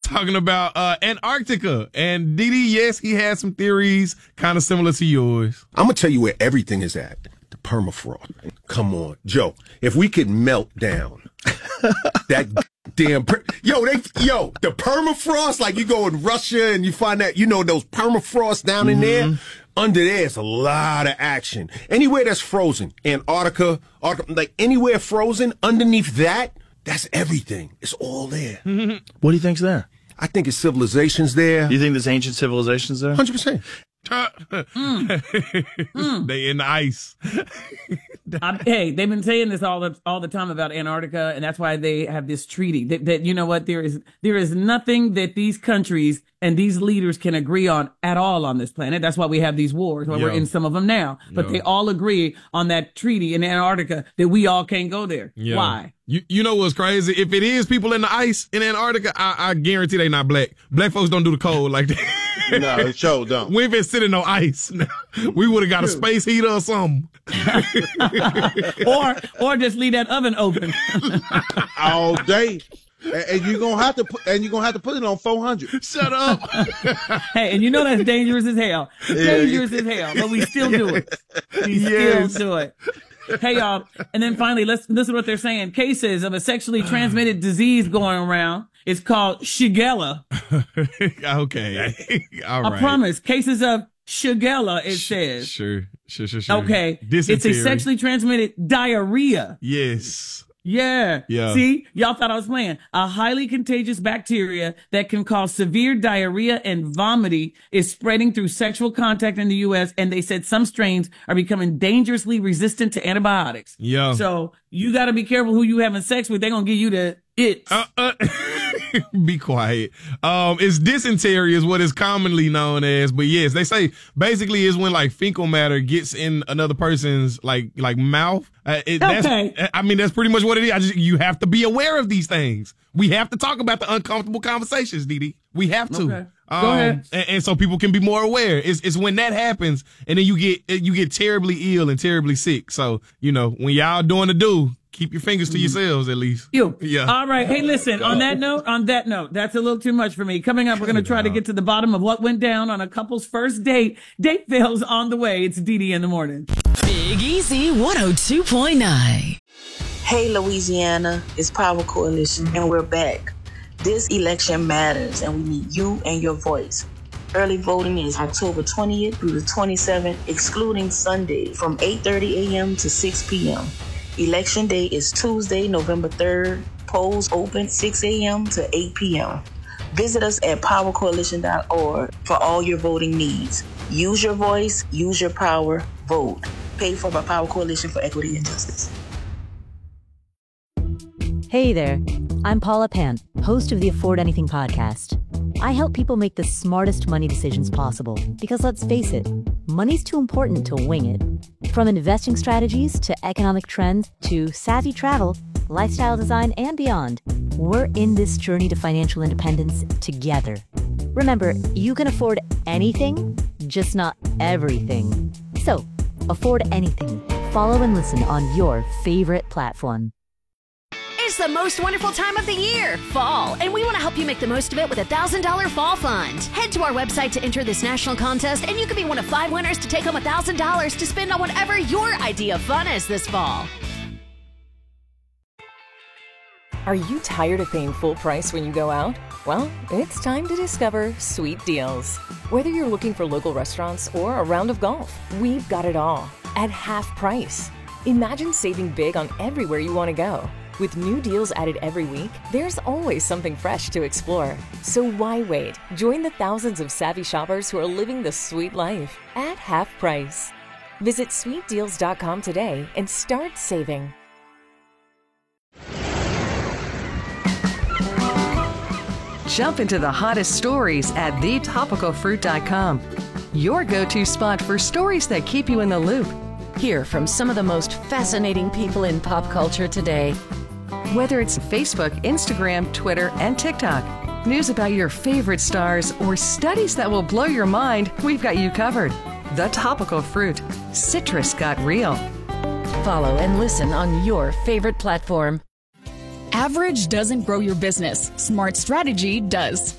talking about Antarctica. And Didi, yes, he has some theories kind of similar to yours. I'm going to tell you where everything is at. The permafrost. Come on, Joe. If we could melt down that damn... the permafrost, like you go in Russia and you find that, those permafrost down in there. Under there is a lot of action. Anywhere that's frozen, Antarctica, like anywhere frozen, underneath that, that's everything. It's all there. What do you think's there? I think it's civilizations there. Do you think there's ancient civilizations there? 100%. They in the ice. Hey, they've been saying this all the time about Antarctica, and that's why they have this treaty. That you know what, there is nothing that these countries and these leaders can agree on at all on this planet. That's why we have these wars. Why we're in some of them now. But they all agree on that treaty in Antarctica that we all can't go there. Yeah. Why? You know what's crazy? If it is people in the ice in Antarctica, I guarantee they not black. Black folks don't do the cold like that. No, it sure don't. We ain't been sitting on ice. We would have got a space heater or something. or just leave that oven open all day. And you're gonna have to put it on 400. Shut up. Hey, and that's dangerous as hell. Dangerous as hell, but we still do it. Still do it. Hey, y'all. And then finally, listen to what they're saying. Cases of a sexually transmitted disease going around. It's called Shigella. Okay. All right. I promise. Cases of Shigella, it says. Sure. Okay. Dysentery. It's a sexually transmitted diarrhea. Yes. Yeah. See, y'all thought I was playing. A highly contagious bacteria that can cause severe diarrhea and vomiting is spreading through sexual contact in the U.S. And they said some strains are becoming dangerously resistant to antibiotics. Yeah. So you got to be careful who you having sex with. They're going to give you the it. Be quiet. It's dysentery is what is commonly known as, but yes, they say basically is when like fecal matter gets in another person's like mouth. That's pretty much what it is. You have to be aware of these things. We have to talk about the uncomfortable conversations, Didi. We have to. Okay. Go ahead. And so people can be more aware. It's when that happens, and then you get terribly ill and terribly sick. So when y'all doing the do. Keep your fingers to yourselves, at least. Yeah. All right. Hey, listen, on that note, that's a little too much for me. Coming up, we're going to try to get to the bottom of what went down on a couple's first date. Date fails on the way. It's Didi in the morning. Big Easy 102.9. Hey, Louisiana, it's Power Coalition, and we're back. This election matters, and we need you and your voice. Early voting is October 20th through the 27th, excluding Sunday, from 8:30 a.m. to 6 p.m. Election day is Tuesday, November 3rd. Polls open 6 a.m. to 8 p.m. Visit us at powercoalition.org for all your voting needs. Use your voice, use your power, vote. Paid for by Power Coalition for Equity and Justice. Hey there, I'm Paula Pant, host of the Afford Anything podcast. I help people make the smartest money decisions possible because let's face it, money's too important to wing it. From investing strategies to economic trends to savvy travel, lifestyle design, and beyond, we're in this journey to financial independence together. Remember, you can afford anything, just not everything. So, afford anything. Follow and listen on your favorite platform. It's the most wonderful time of the year, fall, and we want to help you make the most of it with a $1,000 fall fund. Head to our website to enter this national contest, and you could be one of 5 winners to take home $1,000 to spend on whatever your idea of fun is this fall. Are you tired of paying full price when you go out? Well, it's time to discover Sweet Deals. Whether you're looking for local restaurants or a round of golf, we've got it all at half price. Imagine saving big on everywhere you want to go. With new deals added every week, there's always something fresh to explore. So why wait? Join the thousands of savvy shoppers who are living the sweet life at half price. Visit sweetdeals.com today and start saving. Jump into the hottest stories at thetopicalfruit.com. Your go-to spot for stories that keep you in the loop. Hear from some of the most fascinating people in pop culture today. Whether it's Facebook, Instagram, Twitter, and TikTok, news about your favorite stars, or studies that will blow your mind, we've got you covered. The Topical Fruit. Citrus got real. Follow and listen on your favorite platform. Average doesn't grow your business. Smart strategy does.